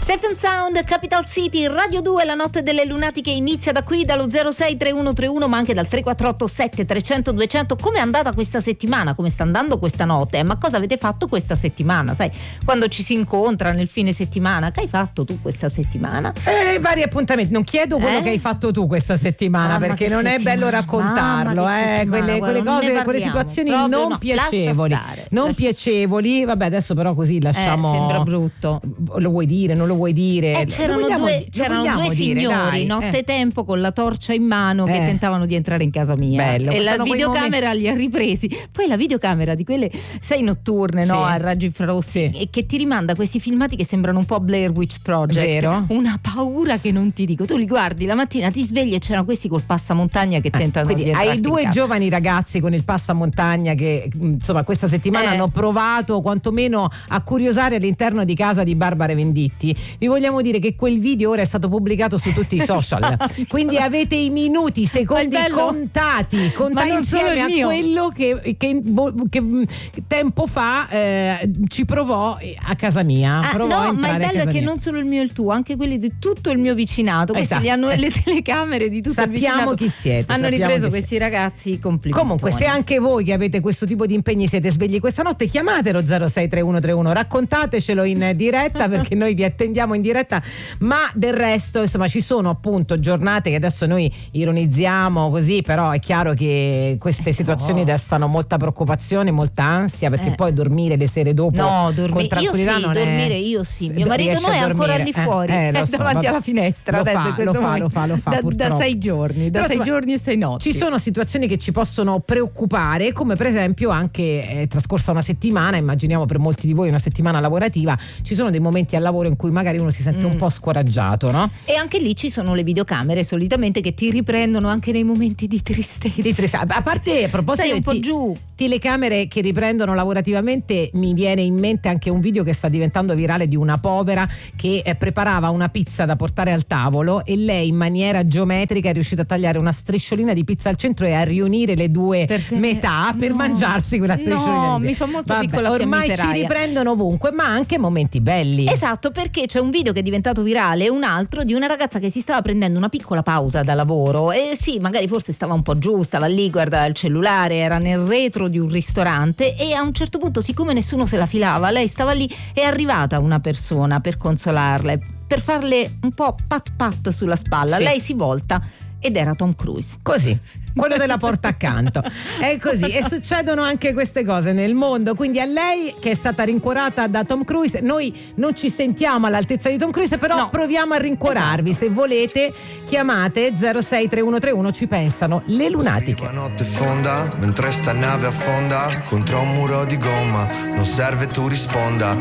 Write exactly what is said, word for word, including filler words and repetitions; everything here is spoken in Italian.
Stephen Sound, Capital City, Radio due, la notte delle lunatiche inizia da qui, dallo zero sei tre uno tre uno, ma anche dal tre quattro otto sette trecento duecento. Come è andata questa settimana? Come sta andando questa notte? Ma cosa avete fatto questa settimana? Sai, quando ci si incontra nel fine settimana, che hai fatto tu questa settimana? Eh, vari appuntamenti. Non chiedo quello eh? che hai fatto tu questa settimana, Mamma, perché non settimana. è bello raccontarlo. Mamma, eh, quelle, quelle cose, quelle situazioni non no, piacevoli. stare, non lascia... piacevoli. Vabbè, adesso però così lasciamo. Eh, sembra brutto. Lo vuoi dire, non lo vuoi dire? Eh, c'erano vogliamo, due, c'erano due dire, signori dai, nottetempo eh. con la torcia in mano che eh. tentavano di entrare in casa mia. Bello, e la videocamera li ha ripresi. Poi la videocamera di quelle sei notturne, sì. no, a raggi infrarossi, sì. e che ti rimanda questi filmati che sembrano un po' Blair Witch Project. Vero? Una paura che non ti dico. Tu li guardi la mattina, ti svegli e c'erano questi col passamontagna che tentano eh, di entrare. entrare. Hai due giovani ragazzi con il passamontagna che insomma questa settimana eh. hanno provato quantomeno a curiosare all'interno di casa di Barbara Venditti. Vi vogliamo dire che quel video ora è stato pubblicato su tutti i social, esatto. quindi avete i minuti, i secondi contati, contati insieme a mio. quello che, che, che tempo fa eh, ci provò a casa mia. Ah, provò no, a ma è bello è che mia. non solo il mio e il tuo, anche quelli di tutto il mio vicinato. Questi esatto. li hanno le telecamere di tutto sappiamo il vicinato. chi siete. Hanno ripreso chi questi siete. ragazzi complimenti. Comunque, se anche voi che avete questo tipo di impegni siete svegli questa notte, chiamatelo zero sei tre uno tre uno, raccontatecelo in diretta perché noi vi attendiamo in diretta. Ma del resto, insomma, ci sono appunto giornate che adesso noi ironizziamo così, però è chiaro che queste situazioni oh. destano molta preoccupazione, molta ansia, perché eh. poi dormire le sere dopo no, dormi- con tranquillità io sì, non dormire è... io sì, mio marito no è ancora lì fuori, eh, eh, è so, davanti vabbè. alla finestra lo adesso fa, in questo lo fa, momento. lo fa, lo fa, da, purtroppo. da sei giorni, da però, sei insomma, giorni e sei notti. Ci sono situazioni che ci possono preoccupare, come per esempio anche eh, trascorsa una settimana, immaginiamo per molti di voi una settimana lavorativa, ci sono dei momenti al lavoro in cui magari uno si sente mm. un po' scoraggiato, no? E anche lì ci sono le videocamere solitamente che ti riprendono anche nei momenti di tristezza. Di tristezza. A parte, a proposito sei un po' di giù. telecamere che riprendono lavorativamente, mi viene in mente anche un video che sta diventando virale di una povera che eh, preparava una pizza da portare al tavolo e lei in maniera geometrica è riuscita a tagliare una strisciolina di pizza al centro e a riunire le due per te... metà per no. mangiarsi quella strisciolina. No, mi fa molto Vabbè, piccola ormai ci riprendono ovunque, ma anche momenti belli. Esatto, perché c'è un video che è diventato virale e un altro di una ragazza che si stava prendendo una piccola pausa da lavoro e sì, magari forse stava un po' giù, stava lì, guardava il cellulare, era nel retro di un ristorante e a un certo punto, siccome nessuno se la filava, lei stava lì, è arrivata una persona per consolarla, per farle un po' pat pat sulla spalla. Sì. Lei si volta ed era Tom Cruise. Così, quello della porta accanto. È così, e succedono anche queste cose nel mondo. Quindi a lei che è stata rincuorata da Tom Cruise, noi non ci sentiamo all'altezza di Tom Cruise, però no. proviamo a rincuorarvi. Esatto. Se volete chiamate zero sei tre uno tre uno, ci pensano le lunatiche. La notte fonda mentre sta nave affonda contro un muro di gomma, non serve tu risponda.